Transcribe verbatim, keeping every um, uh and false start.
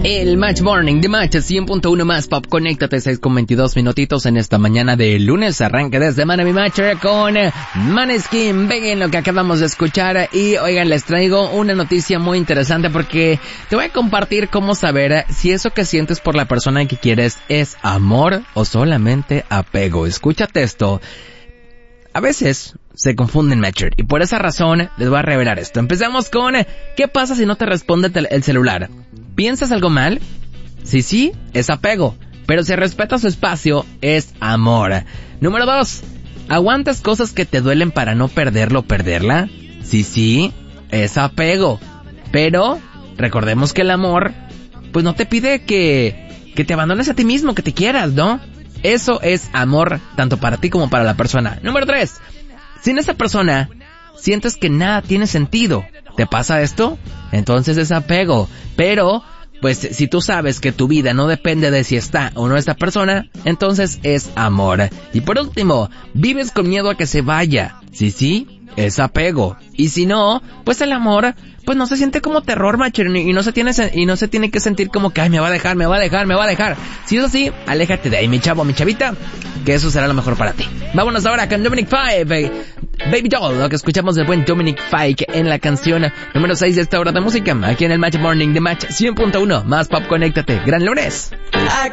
El Match Morning de Match cien punto uno más Pop. Conéctate, seis con veintidós minutitos en esta mañana de lunes. Arranque de semana mi Match con Maneskin. Vengan lo que acabamos de escuchar. Y oigan, les traigo una noticia muy interesante porque te voy a compartir cómo saber si eso que sientes por la persona que quieres es amor o solamente apego. Escúchate esto. A veces se confunden, Matcher, y por esa razón les voy a revelar esto. Empezamos con ¿qué pasa si no te responde el celular? ¿Piensas algo mal? Si sí, es apego, pero si respeta su espacio, es amor. Número dos, ¿aguantas cosas que te duelen para no perderlo o perderla? Si sí, es apego, pero recordemos que el amor, pues no te pide que, que te abandones a ti mismo, que te quieras, ¿no? Eso es amor, tanto para ti como para la persona. Número tres, si en esa persona sientes que nada tiene sentido, ¿te pasa esto? Entonces es apego. Pero, pues, si tú sabes que tu vida no depende de si está o no esta persona, entonces es amor. Y por último, ¿vives con miedo a que se vaya? Si sí, es apego. Y si no, pues el amor, pues no se siente como terror, macho, y no se tiene y no se tiene que sentir como que ay, me va a dejar, me va a dejar, me va a dejar. Si es así, aléjate de ahí, mi chavo, mi chavita, que eso será lo mejor para ti. Vámonos ahora con Dominic Fike, Baby Doll, lo que escuchamos del buen Dominic Fike en la canción número seis de esta hora de música, aquí en el Match Morning de Match cien punto uno, más Pop. Conéctate. Gran lunes.